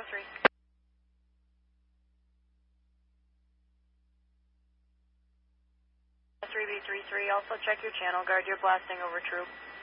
3. 3B33, also check your channel. Guard, you're blasting over troop.